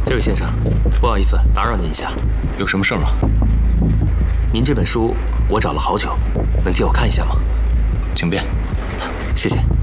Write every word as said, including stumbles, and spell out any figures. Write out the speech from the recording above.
这位先生，不好意思打扰您一下， 有什么事吗？ 您这本书我找了好久，能借我看一下吗？ 请便。 谢谢。